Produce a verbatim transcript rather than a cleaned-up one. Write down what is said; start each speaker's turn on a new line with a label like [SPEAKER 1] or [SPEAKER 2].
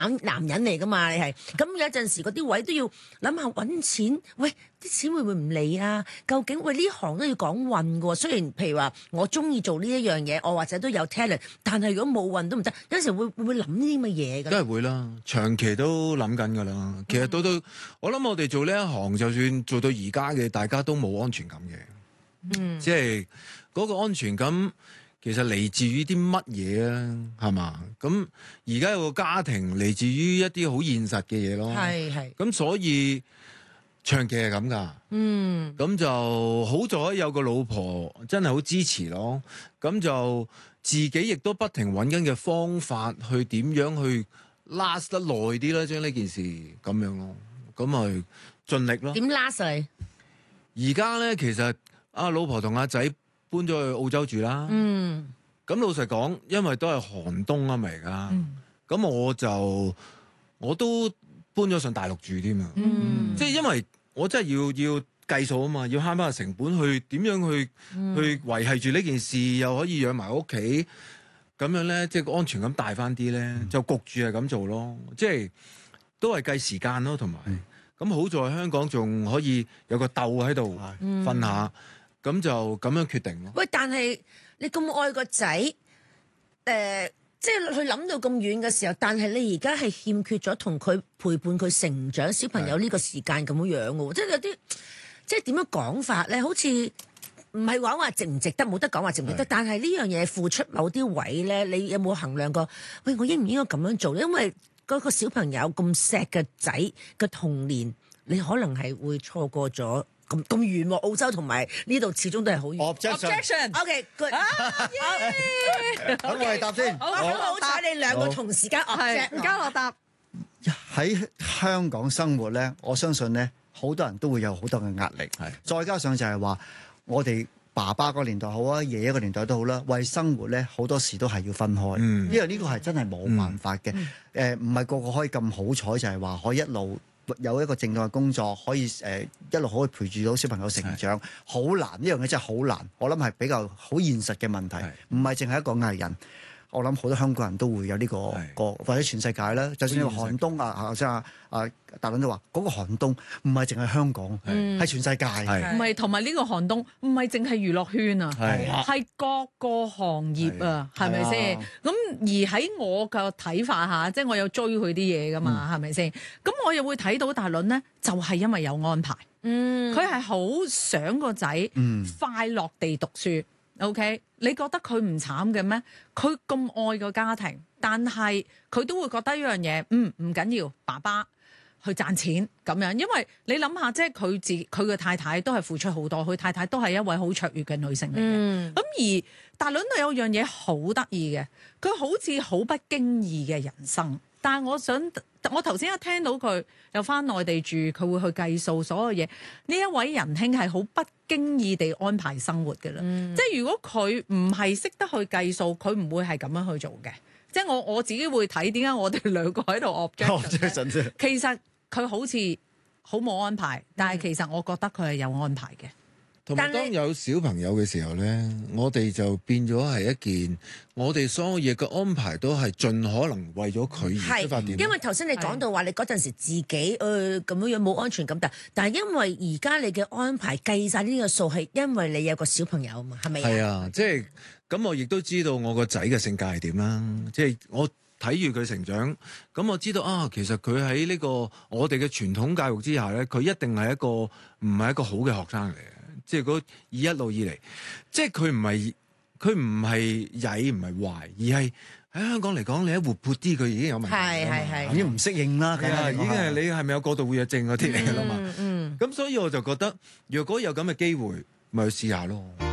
[SPEAKER 1] 男男人嚟噶嘛，你係咁有陣時嗰啲位都要諗下揾錢，喂啲錢會唔會唔嚟啊？究竟喂呢行都要講運嘅喎，雖然譬如話我中意做呢一樣嘢，我或者都有 talent，但係如果冇運都唔得，有陣時會會唔會諗呢啲咁嘅嘢㗎？
[SPEAKER 2] 梗係會啦，長期都諗緊㗎啦。其實到到、嗯、我諗我哋做呢一行，就算做到而家嘅，大家都冇安全感嘅。嗯，即係嗰個安全感。其實嚟自於啲乜嘢啊？係嘛？咁而家有個家庭嚟自於一啲好現實嘅嘢咯。
[SPEAKER 1] 係係。
[SPEAKER 2] 咁所以長期係咁噶。嗯。咁就好在有個老婆真係好支持咯。咁就自己亦都不停揾緊嘅方法去點樣去 last 得耐啲啦，將呢件事咁樣咯。咁咪盡力咯。
[SPEAKER 1] 點 last 你？
[SPEAKER 2] 而家咧，其實阿老婆同阿仔搬咗去澳洲住啦，咁、嗯、老實講，因為都係寒冬啊嘛而家，咁、嗯、我就我都搬咗上大陸住添啊，嗯、即係因為我真係要要計數啊嘛，要慳翻個成本去點樣去、嗯、去維繫住呢件事，又可以養埋屋企，咁樣咧，即係個安全感大翻啲咧，嗯、就焗住係咁做咯，即係都係計時間咯，同埋咁好在香港仲可以有個竇喺度瞓下。咁就咁樣決定咯。
[SPEAKER 1] 喂，但係你咁愛個仔，誒、呃，即係佢諗到咁遠嘅時候，但係你而家係欠缺咗同佢陪伴佢成長小朋友呢個時間咁樣樣嘅，即係有啲，即係點樣講法咧？好似唔係講話值唔值得，冇得講話值唔值得。但係呢樣嘢付出某啲位咧，你有冇衡量過？喂，我應唔應該咁樣做？因為嗰個小朋友咁錫嘅仔嘅童年，你可能係會錯過咗。咁咁遠喎，澳洲同埋呢度始終都係好遠。Objection。OK，good。
[SPEAKER 3] 咁我哋答先。
[SPEAKER 1] 好，好彩你兩個同時間 object。
[SPEAKER 4] 交落答。
[SPEAKER 3] 喺香港生活咧，我相信咧，好多人都會有好多嘅壓力。係。再加上就係話，我哋爸爸個年代好啊，爺爺個年代都好啦，為生活咧好多時都係要分開。嗯。因為呢個係真係冇辦法嘅。誒、嗯，唔係個個可以咁好彩，就係話可以一路有一個正當嘅工作，可以誒、呃、一路可以陪住到小朋友成長，好難，呢樣嘢真係好難。我諗係比較好現實嘅問題，唔係淨係一個藝人。我諗好多香港人都會有呢、這個個，或者全世界啦。就算寒冬啊，頭先啊啊大倫都話嗰、那個寒冬唔係淨係香港，係全世界。
[SPEAKER 4] 唔係同埋呢個寒冬唔係淨係娛樂圈啊，係各個行業啊，係咪先？咁而喺我嘅睇法下，即係我有追佢啲嘢噶嘛，係咪先？咁我又會睇到大倫咧，就係、是、因為有安排，佢係好想個仔快樂地讀書。OK，你覺得佢唔慘嘅咩？佢咁愛個家庭，但係佢都會覺得一樣嘢，嗯，唔緊要，爸爸去賺錢咁樣。因為你諗下，即係佢自佢嘅太太都係付出好多，佢太太都係一位好卓越嘅女性嚟嘅。咁、嗯、而大倫都有樣嘢好得意嘅，佢好似好不經意嘅人生。但係我想，我頭先一聽到佢又返內地住，佢會去計數所有嘢。呢一位仁兄係好不經意地安排生活嘅啦。嗯、即係如果佢唔係識得去計數，佢唔會係咁樣去做嘅。即係我我自己會睇點解我哋兩個喺度 object。其實佢好似好冇安排，但係其實我覺得佢係有安排嘅。
[SPEAKER 2] 同埋當有小朋友嘅時候咧，我哋就變咗係一件，我哋所有嘢嘅安排都係盡可能為咗佢而出發點。
[SPEAKER 1] 因為頭先你講到話，你嗰陣時自己誒咁樣樣冇安全感，但但係因為而家你嘅安排計晒呢個數，係因為你有個小朋友啊嘛，係咪？係
[SPEAKER 2] 啊，即係咁，我亦都知道我個仔嘅性格係點啦。即係我睇住佢成長，咁我知道啊，其實佢喺呢個我哋嘅傳統教育之下咧，佢一定係一個唔係一個好嘅學生嚟嘅。即係嗰一路以嚟，即係佢唔係佢唔係曳，唔係壞，而係喺香港嚟講，你一活潑啲，佢已經有問題。係係係，
[SPEAKER 3] 已經唔適應啦。
[SPEAKER 2] 係啊，已經係你係咪有過度活躍症嗰啲嚟㗎啦嘛？
[SPEAKER 1] 嗯嗯。
[SPEAKER 2] 咁所以我就覺得，若果有咁嘅機會，咪去試下咯。